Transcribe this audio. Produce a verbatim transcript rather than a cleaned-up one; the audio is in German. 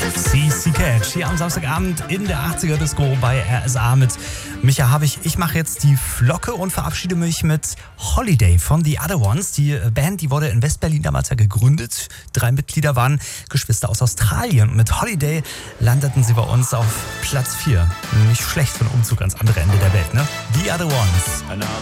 C C Catch hier am Samstagabend in der achtziger Disco bei R S A mit Micha Habich. Ich mache jetzt die Flocke und verabschiede mich mit Holiday von The Other Ones. Die Band, die wurde in West-Berlin damals ja gegründet. Drei Mitglieder waren Geschwister aus Australien. Und mit Holiday landeten sie bei uns auf Platz vier. Nicht schlecht für einen Umzug ans andere Ende der Welt, ne? The Other Ones.